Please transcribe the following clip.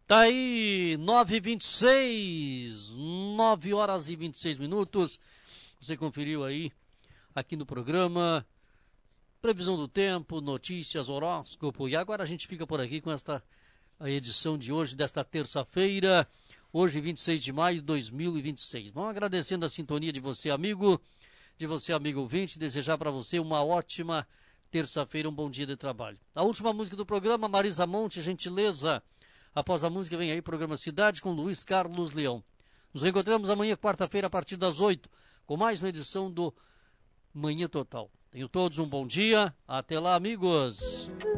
Tá aí, 9h26, 9 horas e 26 minutos. Você conferiu aí, aqui no programa, previsão do tempo, notícias, horóscopo. E agora a gente fica por aqui com a edição de hoje, desta terça-feira, hoje 26 de maio de 2026. Vamos agradecendo a sintonia de você, amigo ouvinte, desejar para você uma ótima terça-feira, um bom dia de trabalho. A última música do programa, Marisa Monte, gentileza. Após a música vem aí o programa Cidade com Luiz Carlos Leão. Nos reencontramos amanhã, quarta-feira, a partir das 8, com mais uma edição do Manhã Total. Tenham todos um bom dia. Até lá, amigos.